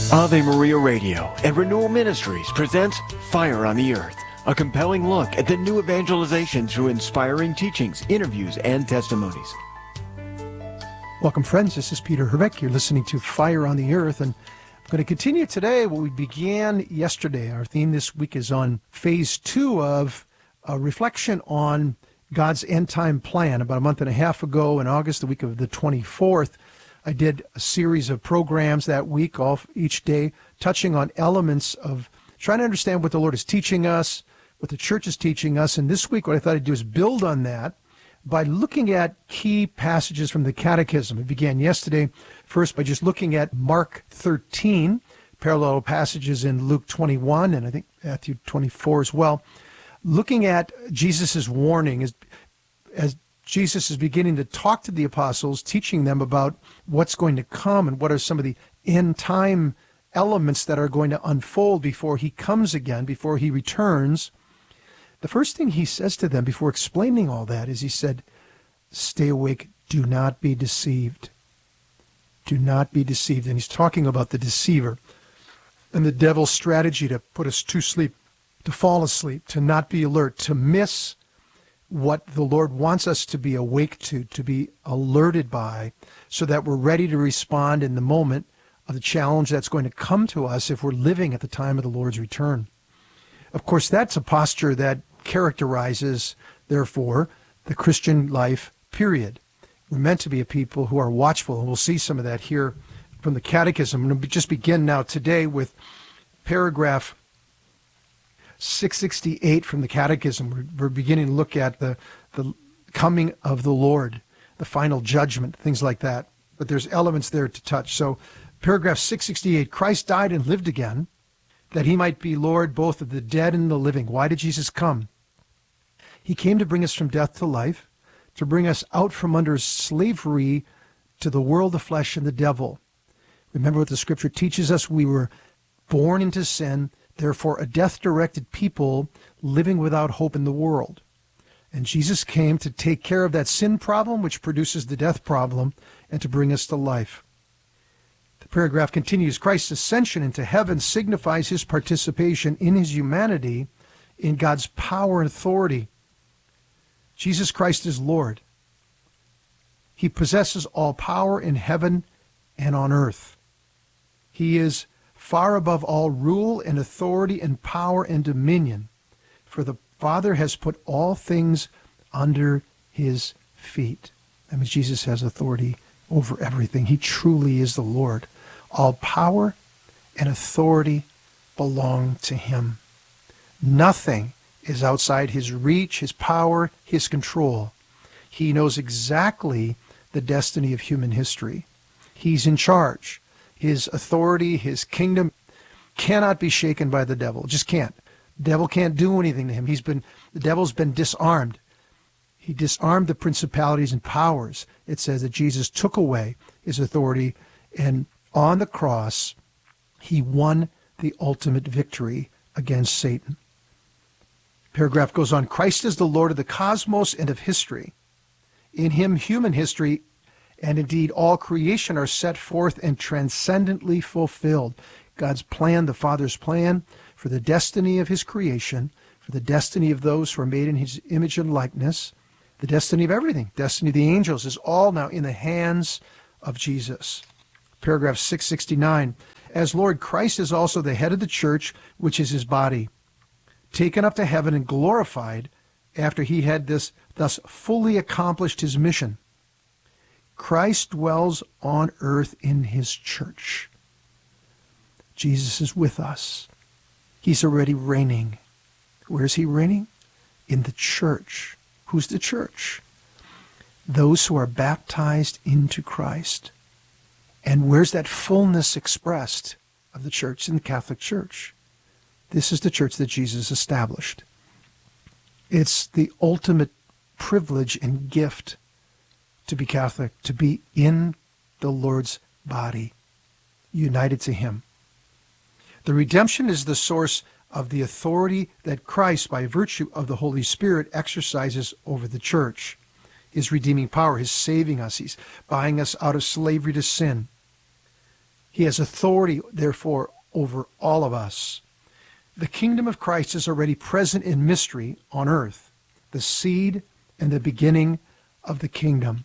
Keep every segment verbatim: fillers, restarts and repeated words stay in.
Ave Maria Radio and Renewal Ministries presents Fire on the Earth, a compelling look at the new evangelization through inspiring teachings, interviews, and testimonies. Welcome, friends. This is Peter Herbeck. You're listening to Fire on the Earth, and I'm going to continue today what we began yesterday. Our theme this week is on phase two of a reflection on God's end-time plan. About a month and a half ago in August, the week of the twenty-fourth, I did a series of programs that week, all each day, touching on elements of trying to understand what the Lord is teaching us, what the church is teaching us. And this week, what I thought I'd do is build on that by looking at key passages from the Catechism. It began yesterday, first by just looking at Mark thirteen, parallel passages in Luke twenty-one, and I think Matthew twenty-four as well, looking at Jesus' warning as, as Jesus is beginning to talk to the apostles, teaching them about what's going to come and what are some of the end-time elements that are going to unfold before he comes again, before he returns. The first thing he says to them before explaining all that is he said, stay awake, do not be deceived. Do not be deceived. And he's talking about the deceiver and the devil's strategy to put us to sleep, to fall asleep, to not be alert, to miss what the Lord wants us to be awake to, to be alerted by, so that we're ready to respond in the moment of the challenge that's going to come to us if we're living at the time of the Lord's return. Of course, that's a posture that characterizes, therefore, the Christian life, period. We're meant to be a people who are watchful, and we'll see some of that here from the Catechism. I'm going to just begin now today with paragraph six sixty-eight from the Catechism. We're, we're beginning to look at the, the coming of the Lord, the final judgment, things like that. But there's elements there to touch. So paragraph six sixty-eight, Christ died and lived again, that he might be Lord both of the dead and the living. Why did Jesus come? He came to bring us from death to life, to bring us out from under slavery to the world, the flesh, and the devil. Remember what the Scripture teaches us. We were born into sin, therefore a death-directed people living without hope in the world. And Jesus came to take care of that sin problem, which produces the death problem, and to bring us to life. The paragraph continues, Christ's ascension into heaven signifies his participation in his humanity in God's power and authority. Jesus Christ is Lord. He possesses all power in heaven and on earth. He is far above all rule and authority and power and dominion, for the Father has put all things under his feet. That means Jesus has authority over everything. He truly is the Lord. All power and authority belong to him. Nothing is outside his reach, his power, his control. He knows exactly the destiny of human history. He's in charge. His authority, his kingdom cannot be shaken by the devil. Just can't. The devil can't do anything to him. He's been, the devil's been disarmed. He disarmed the principalities and powers. It says that Jesus took away his authority, and on the cross, he won the ultimate victory against Satan. Paragraph goes on, Christ is the Lord of the cosmos and of history. In him, human history and indeed all creation are set forth and transcendently fulfilled. God's plan, the Father's plan for the destiny of his creation, for the destiny of those who are made in his image and likeness, the destiny of everything, destiny of the angels, is all now in the hands of Jesus. Paragraph six sixty-nine, as Lord, Christ is also the head of the church, which is his body, taken up to heaven and glorified after he had this thus fully accomplished his mission. Christ dwells on earth in his church. Jesus is with us. He's already reigning. Where's he reigning? In the church. Who's the church? Those who are baptized into Christ. And where's that fullness expressed of the church? In the Catholic Church. This is the church that Jesus established. It's the ultimate privilege and gift to be Catholic, to be in the Lord's body, united to him. The redemption is the source of the authority that Christ, by virtue of the Holy Spirit, exercises over the church. His redeeming power, his saving us, he's buying us out of slavery to sin. He has authority, therefore, over all of us. The kingdom of Christ is already present in mystery on earth, the seed and the beginning of the kingdom.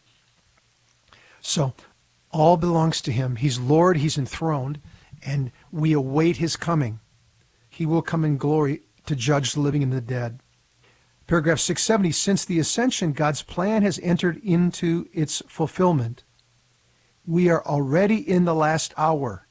So all belongs to him. He's Lord, he's enthroned, and we await his coming. He will come in glory to judge the living and the dead. Paragraph six seventy, since the ascension, God's plan has entered into its fulfillment. We are already in the last hour.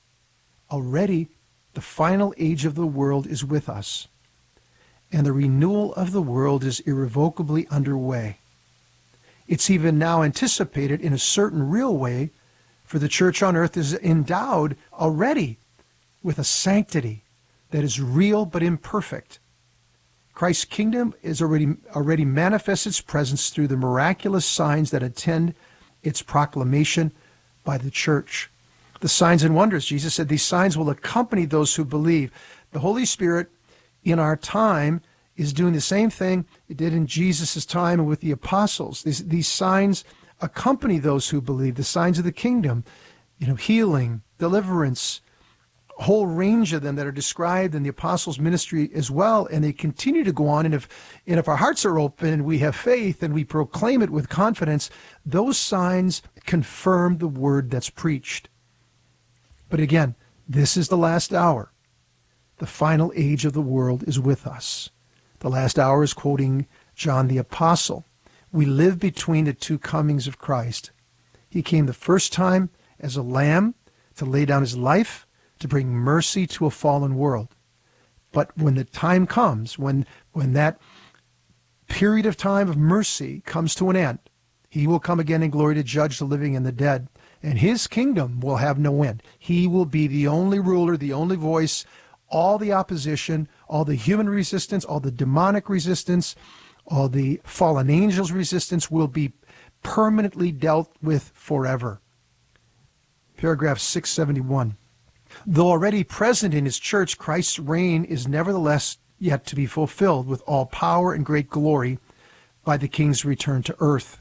Already, the final age of the world is with us, and the renewal of the world is irrevocably underway. It's even now anticipated in a certain real way, for the church on earth is endowed already with a sanctity that is real but imperfect. Christ's kingdom is already, already manifests its presence through the miraculous signs that attend its proclamation by the church. The signs and wonders, Jesus said, these signs will accompany those who believe. The Holy Spirit in our time is doing the same thing it did in Jesus' time and with the apostles. These, these signs accompany those who believe, the signs of the kingdom, you know, healing, deliverance, a whole range of them that are described in the apostles' ministry as well, and they continue to go on. And if, and if our hearts are open and we have faith and we proclaim it with confidence, those signs confirm the word that's preached. But again, this is the last hour. The final age of the world is with us. The last hour is quoting John the Apostle. We live between the two comings of Christ. He came the first time as a lamb to lay down his life to bring mercy to a fallen world. But when the time comes, when, when that period of time of mercy comes to an end, he will come again in glory to judge the living and the dead, and his kingdom will have no end. He will be the only ruler, the only voice. All the opposition, all the human resistance, all the demonic resistance, all the fallen angels' resistance will be permanently dealt with forever. Paragraph six seventy-one. Though already present in his church, Christ's reign is nevertheless yet to be fulfilled with all power and great glory by the king's return to earth.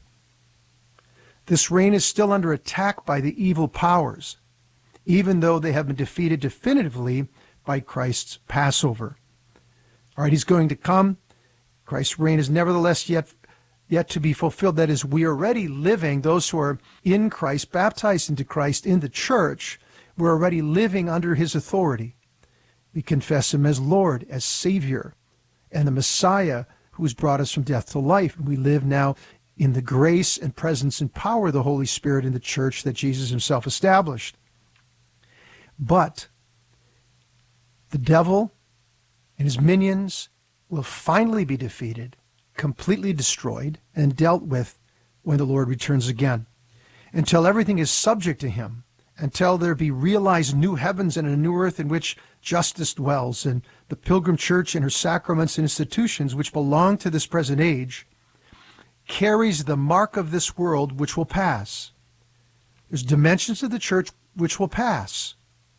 This reign is still under attack by the evil powers, even though they have been defeated definitively by Christ's Passover. All right, he's going to come. Christ's reign is nevertheless yet, yet to be fulfilled. That is, we are already living, those who are in Christ, baptized into Christ in the church, we're already living under his authority. We confess him as Lord, as Savior, and the Messiah who's brought us from death to life. We live now in the grace and presence and power of the Holy Spirit in the church that Jesus himself established. But the devil and his minions will finally be defeated, completely destroyed, and dealt with when the Lord returns again. Until everything is subject to him, until there be realized new heavens and a new earth in which justice dwells, and the pilgrim church and her sacraments and institutions, which belong to this present age, carries the mark of this world which will pass. There's dimensions of the church which will pass.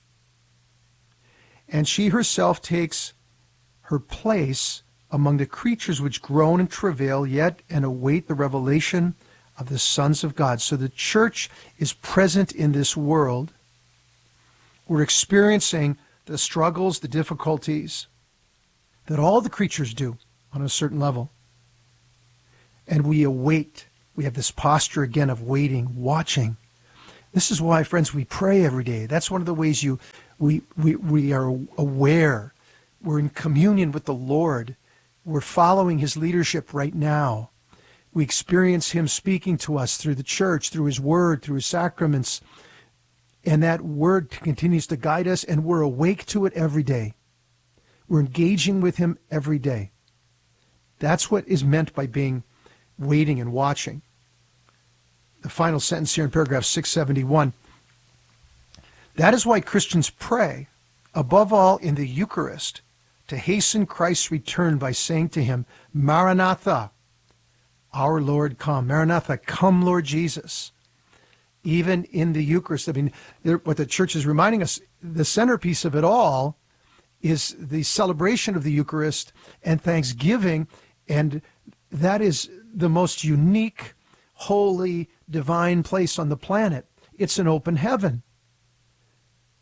And she herself takes her place among the creatures which groan and travail yet and await the revelation of the sons of God. So the church is present in this world. We're experiencing the struggles, the difficulties that all the creatures do on a certain level. And we await. We have this posture again of waiting, watching. This is why, friends, we pray every day. That's one of the ways you we we, we are aware. We're in communion with the Lord. We're following his leadership right now. We experience him speaking to us through the church, through his word, through his sacraments. And that word continues to guide us, and we're awake to it every day. We're engaging with him every day. That's what is meant by being waiting and watching. The final sentence here in paragraph six seventy-one. That is why Christians pray, above all in the Eucharist, to hasten Christ's return by saying to him, Maranatha, our Lord come. Maranatha, come Lord Jesus. Even in the Eucharist, I mean, what the church is reminding us, the centerpiece of it all is the celebration of the Eucharist and thanksgiving, and that is the most unique, holy, divine place on the planet. It's an open heaven.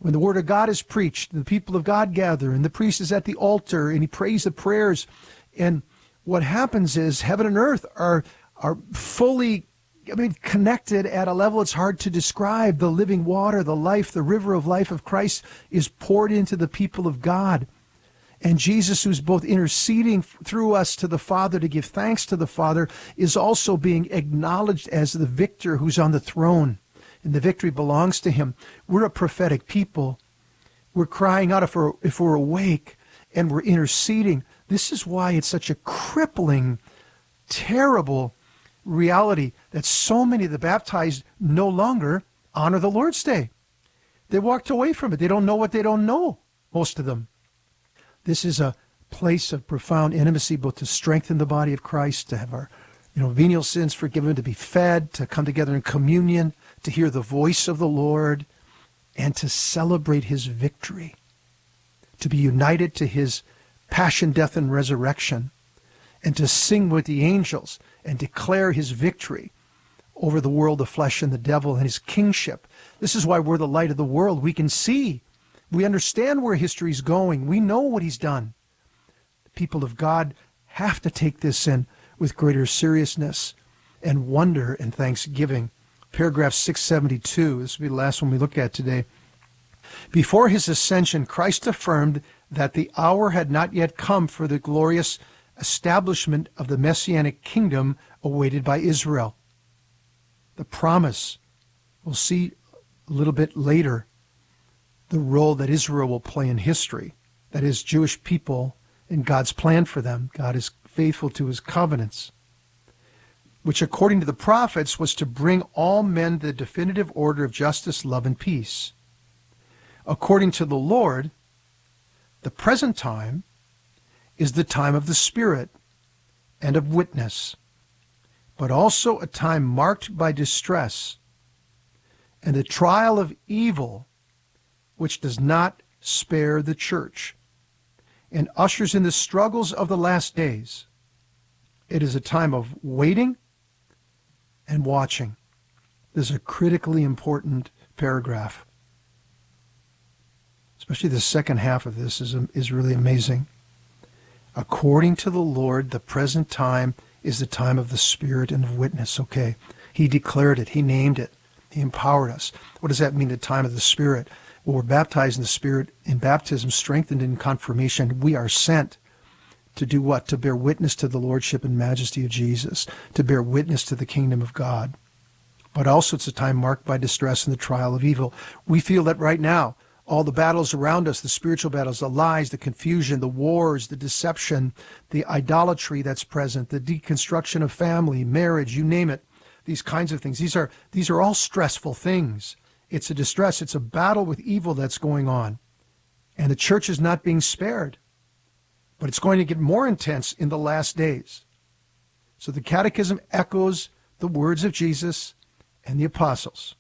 when the word of God is preached, the people of God gather, and the priest is at the altar, and he prays the prayers. And what happens is heaven and earth are are fully, I mean, connected at a level it's hard to describe. The living water, the life, the river of life of Christ is poured into the people of God. And Jesus, who's both interceding through us to the Father to give thanks to the Father, is also being acknowledged as the victor who's on the throne. And the victory belongs to him. We're a prophetic people. We're crying out if we're, if we're awake, and we're interceding. This is why it's such a crippling, terrible reality that so many of the baptized no longer honor the Lord's Day. They walked away from it. They don't know what they don't know, most of them. This is a place of profound intimacy, both to strengthen the body of Christ, to have our you know, venial sins forgiven, to be fed, to come together in communion, to hear the voice of the Lord, and to celebrate his victory, to be united to his passion, death, and resurrection, and to sing with the angels and declare his victory over the world, the flesh, and the devil, and his kingship. This is why we're the light of the world. We can see. We understand where history's going. We know what he's done. The people of God have to take this in with greater seriousness and wonder and thanksgiving. Paragraph six seventy-two, this will be the last one we look at today. Before his ascension, Christ affirmed that the hour had not yet come for the glorious establishment of the Messianic kingdom awaited by Israel. The promise, we'll see a little bit later, the role that Israel will play in history. That is, Jewish people and God's plan for them. God is faithful to his covenants, which according to the prophets was to bring all men the definitive order of justice, love, and peace. According to the Lord, the present time is the time of the Spirit and of witness, but also a time marked by distress and the trial of evil, which does not spare the church and ushers in the struggles of the last days. It is a time of waiting and watching. This is a critically important paragraph. Especially the second half of this is, is really amazing. According to the Lord, the present time is the time of the Spirit and of witness. Okay, he declared it. He named it. He empowered us. What does that mean, the time of the Spirit? Well, we're baptized in the Spirit in baptism, strengthened in confirmation. We are sent to do what? To bear witness to the Lordship and majesty of Jesus, to bear witness to the kingdom of God. But also it's a time marked by distress and the trial of evil. We feel that right now. All the battles around us, the spiritual battles, the lies, the confusion, the wars, the deception, the idolatry that's present, the deconstruction of family, marriage, you name it, these kinds of things. These are, these are all stressful things. It's a distress. It's a battle with evil that's going on. And the church is not being spared. But it's going to get more intense in the last days. So the Catechism echoes the words of Jesus and the apostles.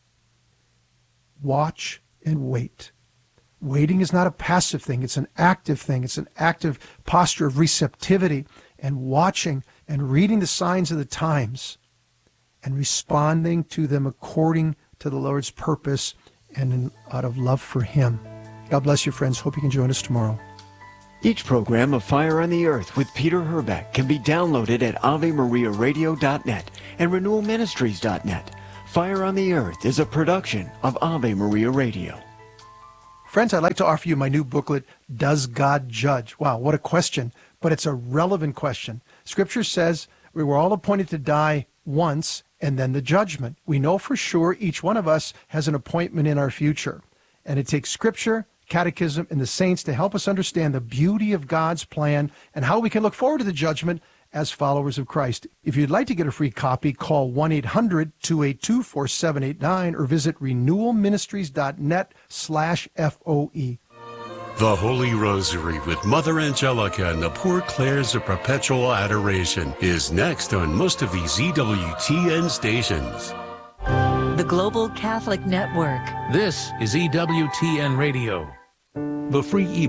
Watch and wait. Waiting is not a passive thing. It's an active thing. It's an active posture of receptivity and watching and reading the signs of the times and responding to them according to the Lord's purpose and in, out of love for him. God bless you, friends. Hope you can join us tomorrow. Each program of Fire on the Earth with Peter Herbeck can be downloaded at ave maria radio dot net and renewal ministries dot net. Fire on the Earth is a production of Ave Maria Radio. Friends, I'd like to offer you my new booklet, Does God Judge? Wow, what a question, but it's a relevant question. Scripture says we were all appointed to die once and then the judgment. We know for sure each one of us has an appointment in our future. And it takes Scripture, Catechism, and the saints to help us understand the beauty of God's plan and how we can look forward to the judgment as followers of Christ. If you'd like to get a free copy, call one eight hundred two eight two four seven eight nine or visit renewal ministries dot net slash F O E. The Holy Rosary with Mother Angelica and the Poor Clares of Perpetual Adoration is next on most of these E W T N stations. The Global Catholic Network. This is E W T N Radio. The free ebook,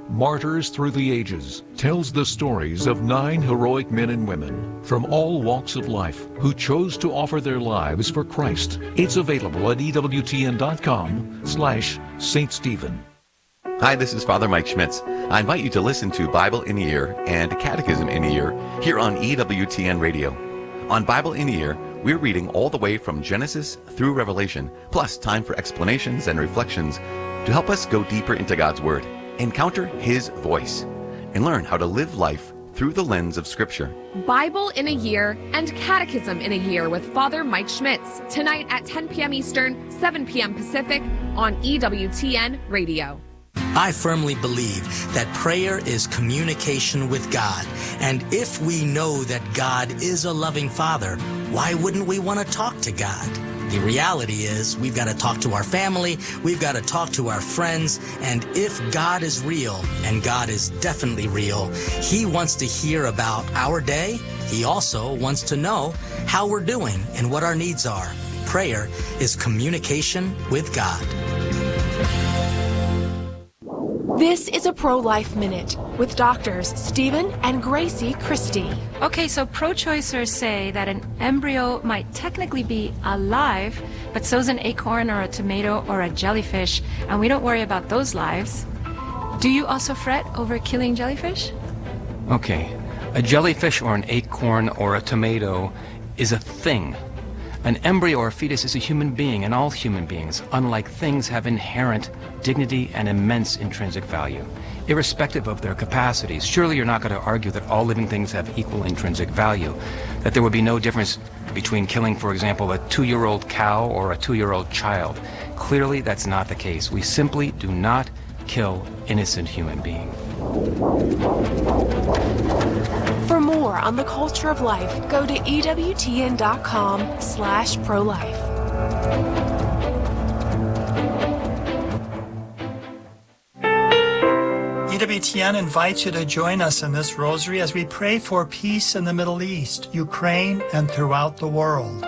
Martyrs Through the Ages tells the stories of nine heroic men and women from all walks of life who chose to offer their lives for Christ. It's available at E W T N dot com slash Saint Stephen. Hi, this is Father Mike Schmitz. I invite you to listen to Bible in a Year and Catechism in a Year here on E W T N Radio. On Bible in a Year, we're reading all the way from Genesis through Revelation, plus time for explanations and reflections to help us go deeper into God's Word, encounter His voice, and learn how to live life through the lens of Scripture. Bible in a Year and Catechism in a Year with Father Mike Schmitz, tonight at ten p.m. Eastern, seven p.m. Pacific on E W T N Radio. I firmly believe that prayer is communication with God. And if we know that God is a loving Father, why wouldn't we want to talk to God? The reality is we've got to talk to our family, we've got to talk to our friends, and if God is real, and God is definitely real, He wants to hear about our day. He also wants to know how we're doing and what our needs are. Prayer is communication with God. This is a Pro-Life Minute with doctors Stephen and Gracie Christie. Okay, so pro-choicers say that an embryo might technically be alive, but so's an acorn or a tomato or a jellyfish, and we don't worry about those lives. Do you also fret over killing jellyfish? Okay, a jellyfish or an acorn or a tomato is a thing. An embryo or fetus is a human being, and all human beings, unlike things, have inherent dignity and immense intrinsic value, irrespective of their capacities. Surely you're not going to argue that all living things have equal intrinsic value, that there would be no difference between killing, for example, a two-year-old cow or a two-year-old child. Clearly, that's not the case. We simply do not kill innocent human beings. For more on the culture of life, go to E W T N dot com slash pro-life. E W T N invites you to join us in this rosary as we pray for peace in the Middle East, Ukraine, and throughout the world.